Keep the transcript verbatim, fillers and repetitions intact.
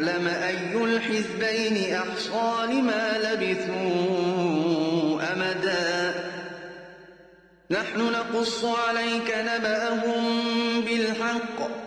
لنعلم أي الحزبين أحصى لما لبثوا أمدا نحن نقص عليك نبأهم بالحق